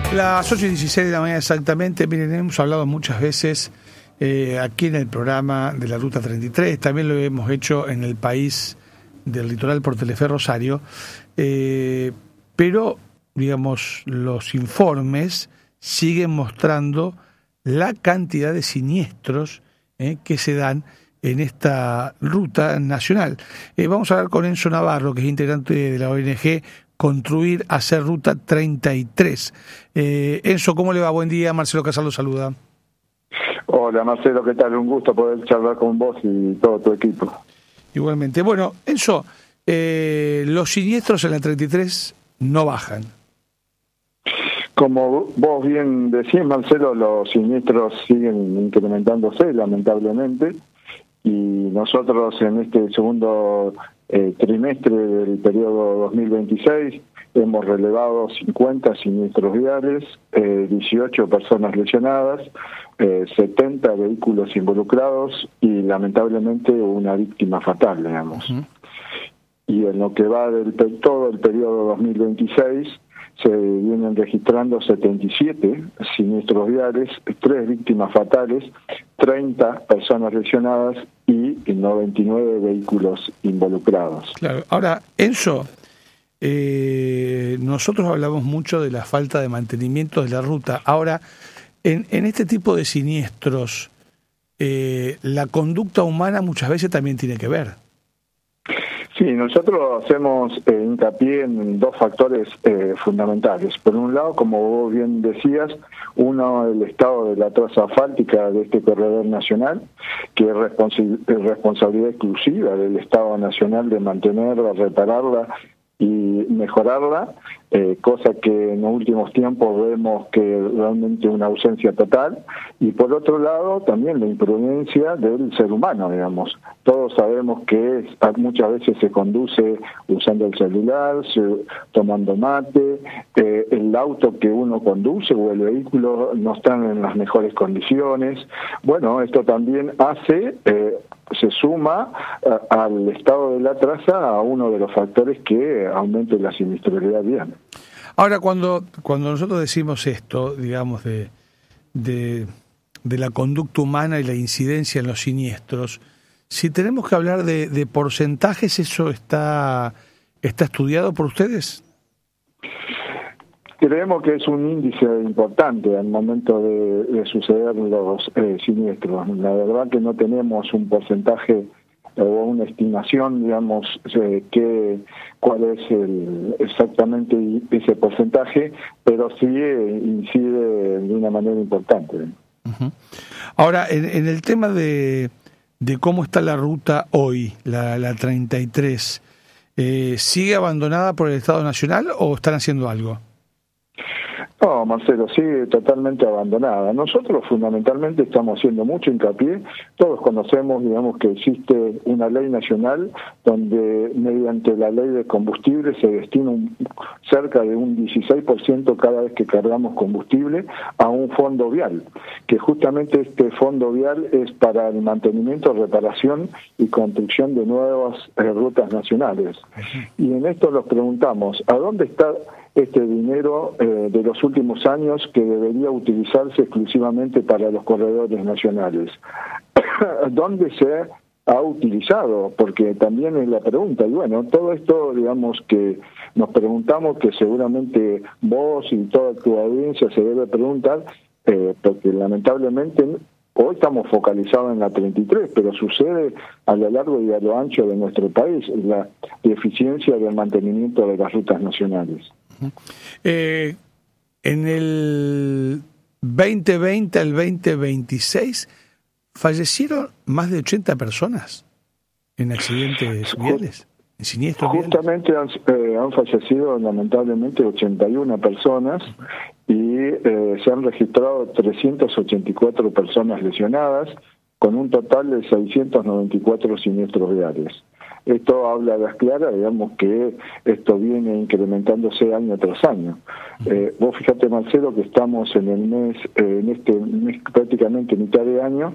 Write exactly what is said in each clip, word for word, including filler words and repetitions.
Las ocho y dieciséis de la mañana exactamente. Miren, hemos hablado muchas veces eh, aquí en el programa de la Ruta treinta y tres, también lo hemos hecho en el país del litoral por Telefe Rosario, eh, pero, digamos, los informes siguen mostrando la cantidad de siniestros eh, que se dan en esta ruta nacional. Eh, vamos a hablar con Enzo Navarro, que es integrante de la O N G Construir Hacer Ruta treinta y tres. Eh, Enzo, ¿cómo le va? Buen día, Marcelo Casal lo saluda. Hola Marcelo, ¿qué tal? Un gusto poder charlar con vos y todo tu equipo. Igualmente. Bueno, Enzo, eh, los siniestros en la treinta y tres no bajan. Como vos bien decís, Marcelo, los siniestros siguen incrementándose, lamentablemente, y nosotros en este segundo eh, trimestre del periodo dos mil veintiséis hemos relevado cincuenta siniestros viales, eh, dieciocho personas lesionadas, eh, setenta vehículos involucrados y lamentablemente una víctima fatal, digamos. Uh-huh. Y en lo que va del todo el periodo dos mil veintiséis se vienen registrando setenta y siete siniestros viales, tres víctimas fatales, treinta personas lesionadas y noventa y nueve vehículos involucrados. Claro. Ahora, Enzo, eh, nosotros hablamos mucho de la falta de mantenimiento de la ruta. Ahora, en, en este tipo de siniestros, eh, la conducta humana muchas veces también tiene que ver. Sí, nosotros hacemos eh, hincapié en dos factores eh, fundamentales. Por un lado, como vos bien decías, uno, el estado de la traza asfáltica de este corredor nacional, que es responsi- responsabilidad exclusiva del Estado Nacional de mantenerla, repararla y mejorarla, eh, cosa que en los últimos tiempos vemos que realmente una ausencia total, y por otro lado también la imprudencia del ser humano, digamos. Todos sabemos que es, muchas veces se conduce usando el celular, se, tomando mate, eh, el auto que uno conduce o el vehículo no están en las mejores condiciones. Bueno, esto también hace... Eh, se suma uh, al estado de la traza a uno de los factores que aumente la siniestralidad vial. Ahora, cuando cuando nosotros decimos esto, digamos, de, de, de la conducta humana y la incidencia en los siniestros, si tenemos que hablar de, de porcentajes, ¿eso está, está estudiado por ustedes? Creemos que es un índice importante al momento de, de suceder los eh, siniestros. La verdad que no tenemos un porcentaje o eh, una estimación, digamos, eh, que cuál es el, exactamente ese porcentaje, pero sí eh, incide de una manera importante. Uh-huh. Ahora, en, en el tema de, de cómo está la ruta hoy, la, la treinta y tres, eh, ¿sigue abandonada por el Estado Nacional o están haciendo algo? No, Marcelo, sigue totalmente abandonada. Nosotros fundamentalmente estamos haciendo mucho hincapié. Todos conocemos, digamos, que existe una ley nacional donde mediante la ley de combustible se destina un, cerca de un dieciséis por ciento cada vez que cargamos combustible a un fondo vial, que justamente este fondo vial es para el mantenimiento, reparación y construcción de nuevas eh, rutas nacionales. Y en esto nos preguntamos, ¿a dónde está este dinero eh, de los últimos años que debería utilizarse exclusivamente para los corredores nacionales? ¿Dónde se ha utilizado? Porque también es la pregunta. Y bueno, todo esto, digamos, que nos preguntamos, que seguramente vos y toda tu audiencia se debe preguntar, eh, porque lamentablemente hoy estamos focalizados en la treinta y tres, pero sucede a lo largo y a lo ancho de nuestro país la deficiencia del mantenimiento de las rutas nacionales. Eh, en el veinte veinte al veinte veintiséis fallecieron más de ochenta personas en accidentes viales, en siniestros viales. Justamente han, eh, han fallecido lamentablemente ochenta y una personas y eh, se han registrado trescientas ochenta y cuatro personas lesionadas, con un total de seiscientos noventa y cuatro siniestros viales. Esto habla a las claras, digamos, que esto viene incrementándose año tras año. Eh, vos fíjate, Marcelo, que estamos en el mes, eh, en este mes prácticamente mitad de año,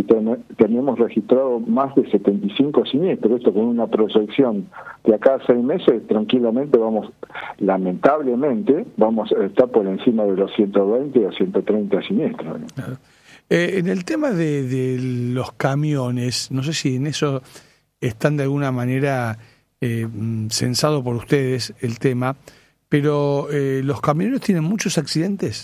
y ten, tenemos registrado más de setenta y cinco siniestros. Esto con una proyección de acá a seis meses, tranquilamente vamos, lamentablemente, vamos a estar por encima de los ciento veinte o ciento treinta siniestros, ¿no? Claro. Eh, en el tema de, de los camiones, no sé si en eso están de alguna manera eh, censado por ustedes el tema, pero eh, ¿los camioneros tienen muchos accidentes?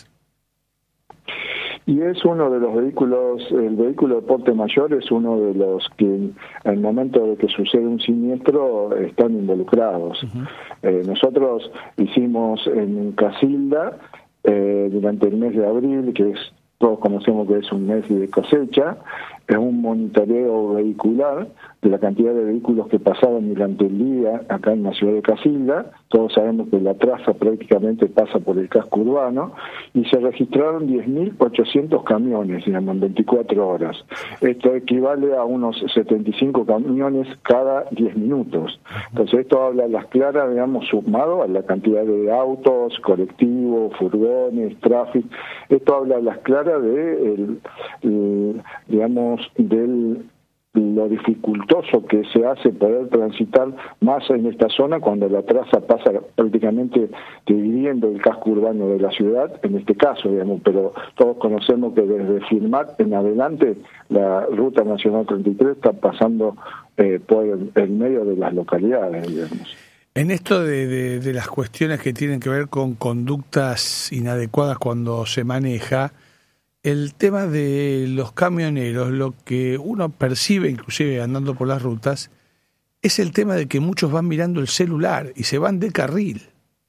Y es uno de los vehículos, el vehículo de porte mayor es uno de los que en el momento de que sucede un siniestro están involucrados. Uh-huh. Eh, nosotros hicimos en Casilda, eh, durante el mes de abril, que es todos conocemos que es un mes de cosecha, es un monitoreo vehicular de la cantidad de vehículos que pasaban durante el día acá en la ciudad de Casilda. Todos sabemos que la traza prácticamente pasa por el casco urbano y se registraron diez mil ochocientos camiones, digamos, en veinticuatro horas. Esto equivale a unos setenta y cinco camiones cada diez minutos. Entonces esto habla a las claras, digamos, sumado a la cantidad de autos, colectivos, furgones, tráfico. Esto habla a las claras de, el, el, digamos, del lo dificultoso que se hace poder transitar más en esta zona cuando la traza pasa prácticamente dividiendo el casco urbano de la ciudad, en este caso, digamos, pero todos conocemos que desde Filmat en adelante la Ruta Nacional treinta y tres está pasando eh, por el, el medio de las localidades, digamos. En esto de, de, de las cuestiones que tienen que ver con conductas inadecuadas cuando se maneja, el tema de los camioneros, lo que uno percibe inclusive andando por las rutas, es el tema de que muchos van mirando el celular y se van de carril.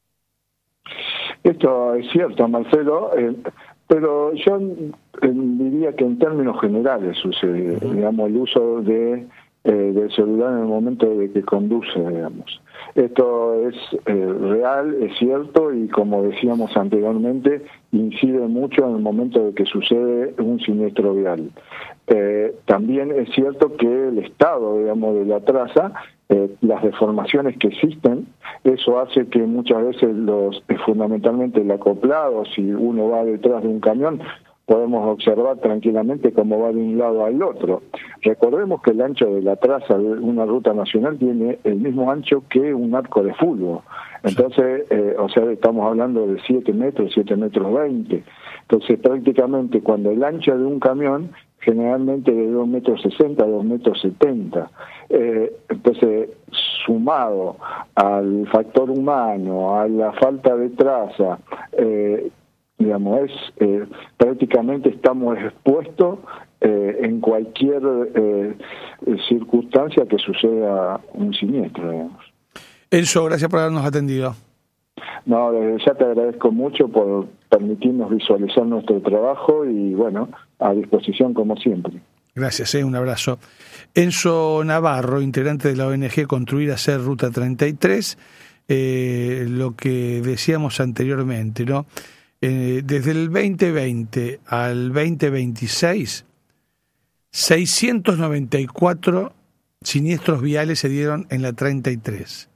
Esto es cierto, Marcelo, eh, pero yo eh, diría que en términos generales sucede, uh-huh. digamos, el uso de eh, del celular en el momento de que conduce, digamos. Esto es eh, real, es cierto, y como decíamos anteriormente, incide mucho en el momento de que sucede un siniestro vial. Eh, también es cierto que el estado, digamos, de la traza, eh, las deformaciones que existen, eso hace que muchas veces los, eh, fundamentalmente el acoplado, si uno va detrás de un camión, podemos observar tranquilamente cómo va de un lado al otro. Recordemos que el ancho de la traza de una ruta nacional tiene el mismo ancho que un arco de fútbol. Entonces, eh, o sea, estamos hablando de siete metros, siete metros veinte. Entonces, prácticamente cuando el ancho de un camión generalmente de dos metros sesenta, dos metros setenta. Eh, entonces, sumado al factor humano, a la falta de traza, eh, digamos, es eh, prácticamente estamos expuestos eh, en cualquier eh, circunstancia que suceda un siniestro, digamos. Enzo, gracias por habernos atendido. No, desde ya te agradezco mucho por permitirnos visualizar nuestro trabajo y, bueno, a disposición como siempre. Gracias, eh, un abrazo. Enzo Navarro, integrante de la O N G Construir Hacer Ruta treinta y tres, eh, lo que decíamos anteriormente, ¿no? Eh, desde el veinte veinte al veinte veintiséis, seiscientos noventa y cuatro siniestros viales se dieron en la treinta y tres.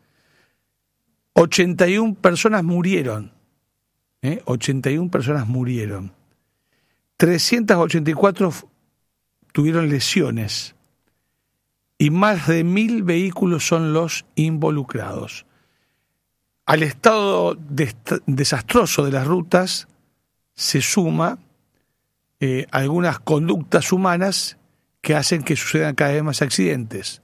ochenta y una personas murieron. ¿eh? ochenta y una personas murieron. trescientos ochenta y cuatro f- tuvieron lesiones. Y más de mil vehículos son los involucrados. Al estado dest- desastroso de las rutas se suma eh, algunas conductas humanas que hacen que sucedan cada vez más accidentes.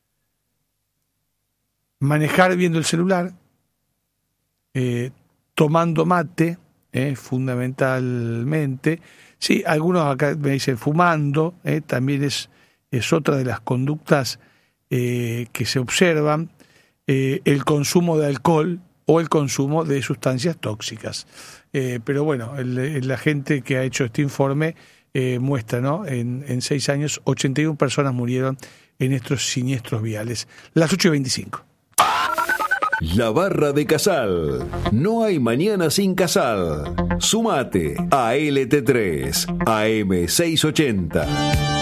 Manejar viendo el celular, eh, tomando mate, eh, fundamentalmente. Sí, algunos acá me dicen fumando, eh, también es, es otra de las conductas eh, que se observan. Eh, el consumo de alcohol o el consumo de sustancias tóxicas. Eh, pero bueno, el, la gente que ha hecho este informe eh, muestra, ¿no? En, en seis años, ochenta y una personas murieron en estos siniestros viales. Las ocho y veinticinco. La Barra de Casal. No hay mañana sin Casal. Sumate a L T tres, A M seiscientos ochenta.